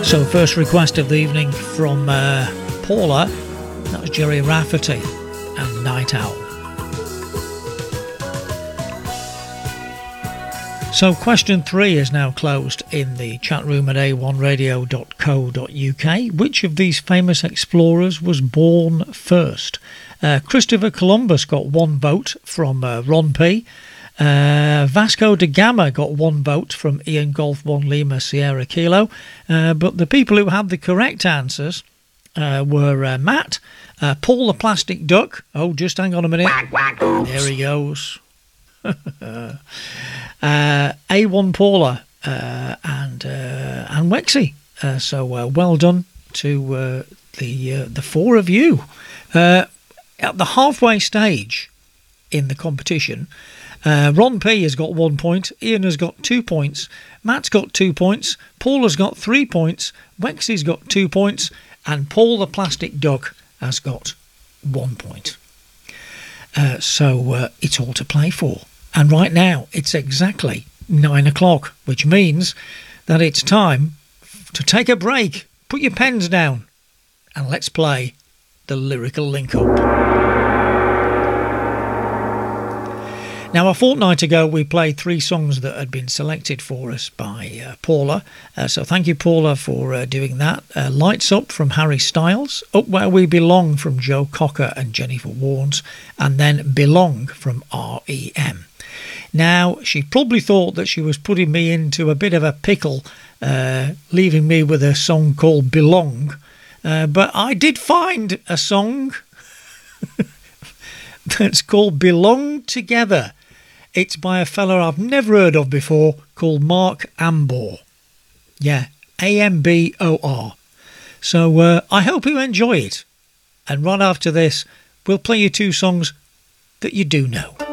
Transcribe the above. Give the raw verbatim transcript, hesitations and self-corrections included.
So first request of the evening from uh, Paula, that was Jerry Rafferty and Night Owl. So question three is now closed in the chat room at a one radio dot co dot uk. Which of these famous explorers was born first? Uh, Christopher Columbus got one vote from uh, Ron P. Uh, Vasco da Gama got one vote from Ian Golf one Lima Sierra Kilo. Uh, but the people who had the correct answers uh, were uh, Matt, uh, Paul the Plastic Duck. Oh, just hang on a minute. Quack, quack, oops. There he goes. uh, A one Paula uh, and uh, and Wexy. Uh, so uh, well done to uh, the uh, the four of you. Uh, at the halfway stage in the competition, uh, Ron P has got one point, Ian has got two points, Matt's got two points, Paula's got three points, Wexy's got two points, and Paul the Plastic Duck has got one point. Uh, so uh, it's all to play for. And right now it's exactly nine o'clock, which means that it's time to take a break. Put your pens down and let's play the Lyrical Link-Up. Now, a fortnight ago, we played three songs that had been selected for us by uh, Paula. Uh, so thank you, Paula, for uh, doing that. Uh, Lights Up from Harry Styles, Up Where We Belong from Joe Cocker and Jennifer Warnes, and then Belong from R E M. Now, she probably thought that she was putting me into a bit of a pickle, uh, leaving me with a song called Belong. Uh, but I did find a song that's called Belong Together. It's by a fella I've never heard of before called Mark Ambor. Yeah, A M B O R. So uh, I hope you enjoy it. And right after this, we'll play you two songs that you do know.